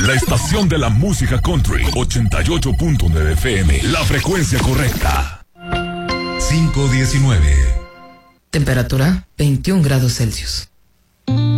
La estación de la música country, 88.9 FM, la frecuencia correcta. 519. Temperatura 21 grados Celsius.